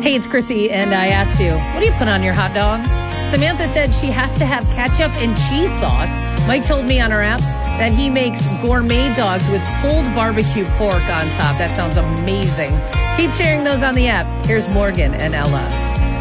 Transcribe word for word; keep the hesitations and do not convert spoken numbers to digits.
Hey, it's Chrissy, and I asked you, what do you put on your hot dog? Samantha said she has to have ketchup and cheese sauce. Mike told me on her app that he makes gourmet dogs with pulled barbecue pork on top. That sounds amazing. Keep sharing those on the app. Here's Morgan and Ella.